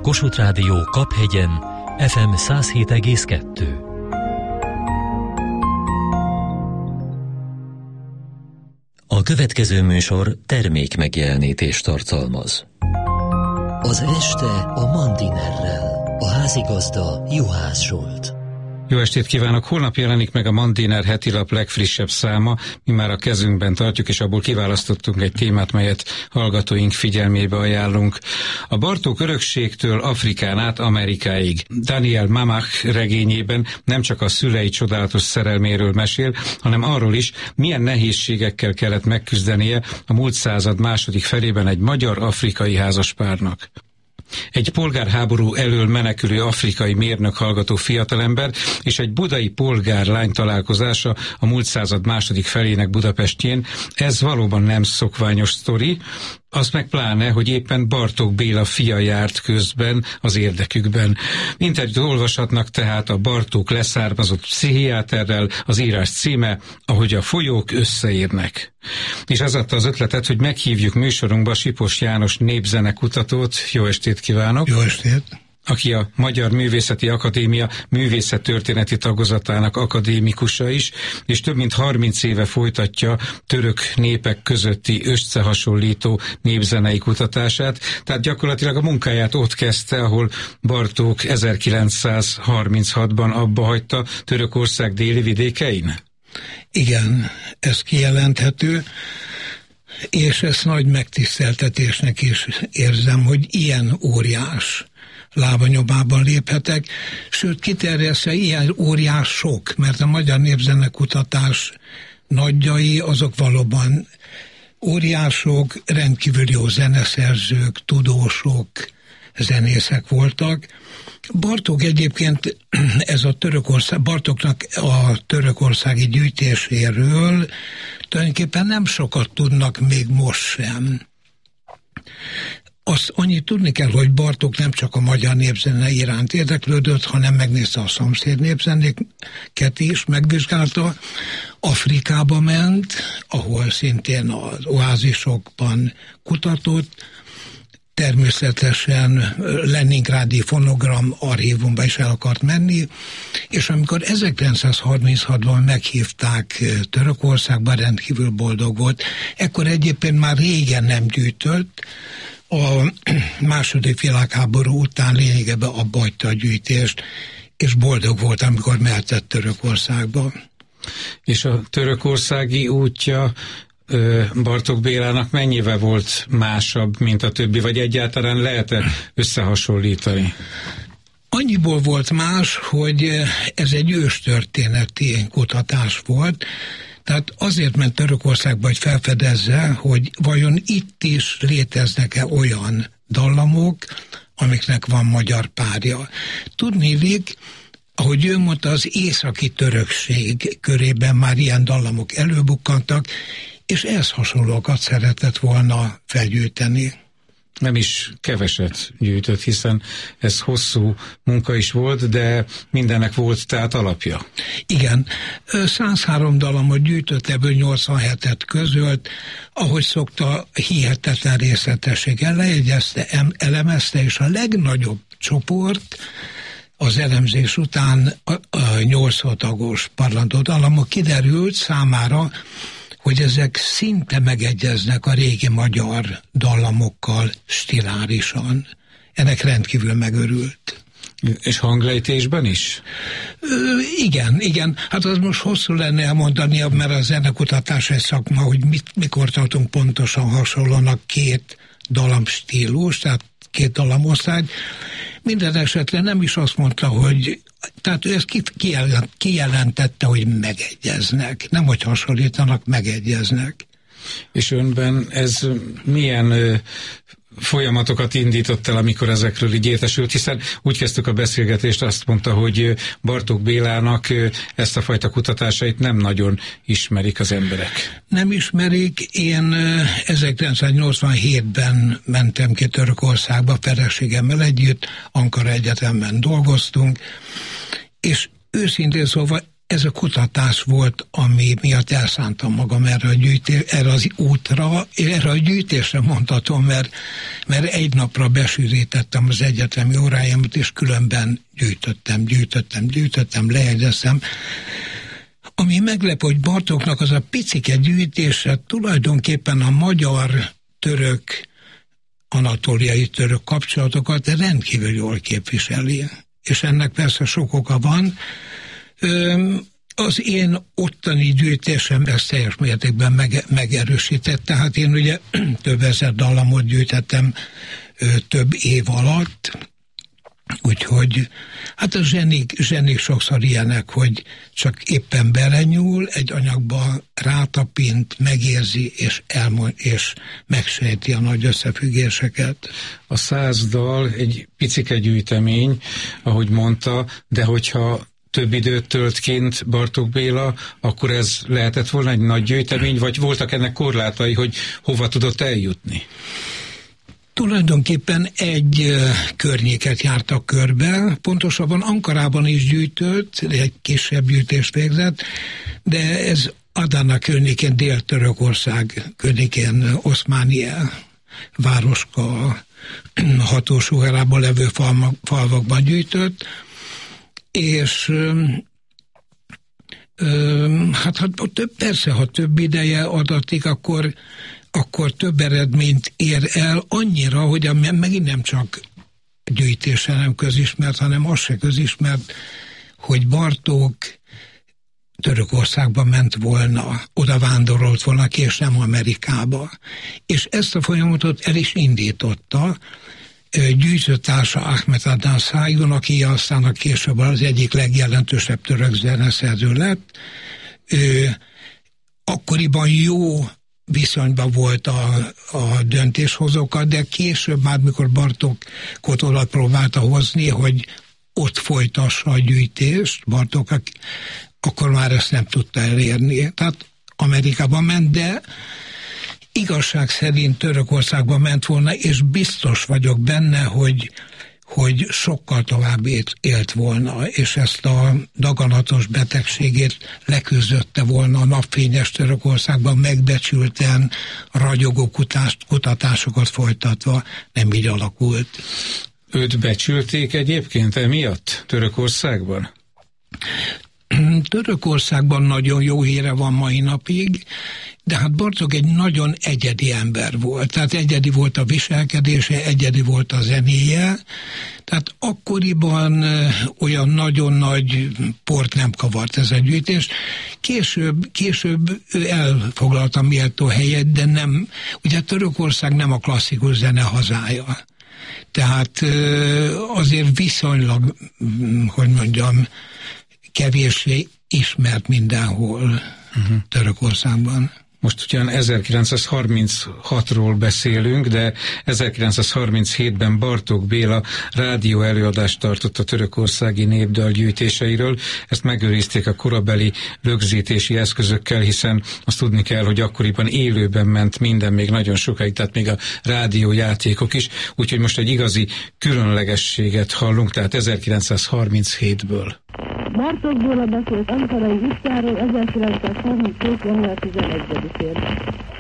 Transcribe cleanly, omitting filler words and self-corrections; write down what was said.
Kossuth Rádió Kaphegyen, FM 107,2. A következő műsor termékmegjelenítést tartalmaz. Az este a Mandinerrel, a házigazda Juhász Zsolt. Jó estét kívánok! Holnap jelenik meg a Mandiner hetilap legfrissebb száma, mi már a kezünkben tartjuk, és abból kiválasztottunk egy témát, melyet hallgatóink figyelmébe ajánlunk. A Bartók örökségtől Afrikán át Amerikáig. Daniel Mamach regényében nem csak a szülei csodálatos szerelméről mesél, hanem arról is, milyen nehézségekkel kellett megküzdenie a múlt század második felében egy magyar-afrikai házaspárnak. Egy polgárháború elől menekülő afrikai mérnök hallgató fiatalember és egy budai polgárlány találkozása a múlt század második felének Budapestjén, ez valóban nem szokványos sztori, az meg pláne, hogy éppen Bartók Béla fia járt közben az érdekükben. Interjút olvashatnak tehát a Bartók leszármazott pszichiáterrel, az írás címe, Ahogy a folyók összeérnek. És az adta az ötletet, hogy meghívjuk műsorunkba Sipos János népzenekutatót. Jó estét kívánok! Jó estét! Aki a Magyar Művészeti Akadémia művészettörténeti tagozatának akadémikusa is, és több mint 30 éve folytatja török népek közötti összehasonlító népzenei kutatását, tehát gyakorlatilag a munkáját ott kezdte, ahol Bartók 1936-ban abbahagyta Törökország déli vidékein? Igen, ez kijelenthető, és ezt nagy megtiszteltetésnek is érzem, hogy ilyen óriás lábanyomában léphetek, sőt kiterjesztve ilyen óriás sok, mert a magyar népzenekutatás nagyjai azok valóban óriások, rendkívül jó zeneszerzők, tudósok, zenészek voltak. Bartók egyébként, ez a Bartóknak a törökországi gyűjtéséről tulajdonképpen nem sokat tudnak még most sem. Azt annyit tudni kell, hogy Bartók nem csak a magyar népzene iránt érdeklődött, hanem megnézte a szomszéd népzenéket is, megvizsgálta. Afrikába ment, ahol szintén az oázisokban kutatott, természetesen Leningrádi fonogram archívumba is el akart menni, és amikor 1936-ban meghívták Törökországba, rendkívül boldog volt. Ekkor egyébként már régen nem gyűjtött, a második világháború után lényegében abba hagyta a gyűjtést, és boldog volt, amikor mehetett Törökországba. És a törökországi útja Bartók Bélának mennyivel volt másabb, mint a többi, vagy egyáltalán lehet-e összehasonlítani? Annyiból volt más, hogy ez egy őstörténeti kutatás volt, tehát azért ment Törökországba, hogy felfedezze, hogy vajon itt is léteznek-e olyan dallamok, amiknek van magyar párja. Tudniillik, ahogy ő mondta, az északi törökség körében már ilyen dallamok előbukkantak, és ehhez hasonlókat szeretett volna felgyűjteni. Nem is keveset gyűjtött, hiszen ez hosszú munka is volt, de mindennek volt tehát alapja. Igen, 103 dallamot gyűjtött, ebből 87-et közölt, ahogy szokta, hihetetlen részletességgel lejegyezte, elemezte, és a legnagyobb csoport az elemzés után a 8 tagos parlandó dallamok kiderült számára, hogy ezek szinte megegyeznek a régi magyar dallamokkal stilárisan. Ennek rendkívül megörült. És hanglejtésben is? Igen. Hát az most hosszú lenne elmondani, mert a zenekutatás egy szakma, hogy mikor tartunk pontosan hasonlónak két dallamstílus, tehát két dallamosztály. Minden esetre nem is azt mondta, hogy tehát ő ezt kijelentette, hogy megegyeznek. Nem, hogy hasonlítanak, megegyeznek. És önben ez milyen folyamatokat indított el, amikor ezekről így értesült, hiszen úgy kezdtük a beszélgetést, azt mondta, hogy Bartók Bélának ezt a fajta kutatásait nem nagyon ismerik az emberek. Nem ismerik. Én 1987-ben mentem ki Törökországba feleségemmel együtt, Ankara Egyetemben dolgoztunk, és őszintén szóval ez a kutatás volt, ami miatt elszántam magam erre az útra, erre a gyűjtésre mondhatom, mert egy napra besűrítettem az egyetemi óráimat, és különben gyűjtöttem, lejegyeztem. Ami meglepő, hogy Bartóknak az a picike gyűjtése tulajdonképpen a magyar-török, anatóliai török kapcsolatokat rendkívül jól képviseli. És ennek persze sok oka van. Az én ottani gyűjtésem ezt teljes mértékben megerősített. Tehát én ugye több ezer dallamot gyűjtettem több év alatt, úgyhogy hát a zsenik sokszor ilyenek, hogy csak éppen belenyúl egy anyagba, rátapint, megérzi, és megsejti a nagy összefüggéseket. A 100 dal egy picike gyűjtemény, ahogy mondta, de hogyha több időt tölt kint Bartók Béla, akkor ez lehetett volna egy nagy gyűjtemény, vagy voltak ennek korlátai, hogy hova tudott eljutni? Tulajdonképpen egy környéket jártak körbe, pontosabban Ankarában is gyűjtött, egy kisebb gyűjtést végzett, de ez Adana környékén, Dél-Törökország környékén, Oszmánia városka hatósugarában levő falvakban gyűjtött, és hát persze, ha több ideje adatik, akkor több eredményt ér el annyira, hogy megint nem csak gyűjtése nem közismert, hanem az se közismert, hogy Bartók Törökországba ment volna, oda vándorolt volna ki, és nem Amerikába. És ezt a folyamatot el is indította gyűjtőtársa Ahmet Adnan Saygun, aki aztán a később az egyik legjelentősebb török zeneszerző lett. Akkoriban jó viszonyban volt a döntéshozókkal, de később már, mikor Bartókot oda próbálta hozni, hogy ott folytassa a gyűjtést, Bartók, akkor már ezt nem tudta elérni. Tehát Amerikába ment, de igazság szerint Törökországba ment volna, és biztos vagyok benne, hogy sokkal tovább élt volna, és ezt a daganatos betegségét leküzdötte volna a napfényes Törökországban, megbecsülten, ragyogó kutatásokat folytatva, nem így alakult. Őt becsülték egyébként emiatt Törökországban? Törökországban nagyon jó híre van mai napig, de hát Bartók egy nagyon egyedi ember volt. Tehát egyedi volt a viselkedése, egyedi volt a zenéje. Tehát akkoriban olyan nagyon nagy port nem kavart ez a gyűjtés. Később ő elfoglalta a méltó helyet, de nem, ugye Törökország nem a klasszikus zene hazája. Tehát azért viszonylag, hogy mondjam, kevéssé ismert mindenhol Törökországban. Most ugyan 1936-ról beszélünk, de 1937-ben Bartók Béla rádió előadást tartott a törökországi népdal gyűjtéseiről. Ezt megőrizték a korabeli rögzítési eszközökkel, hiszen azt tudni kell, hogy akkoriban élőben ment minden még nagyon sokáig, tehát még a rádiójátékok is. Úgyhogy most egy igazi különlegességet hallunk, tehát 1937-ből. Bartók Béla beszélt Ankarai utcáról 1932. január 11-én.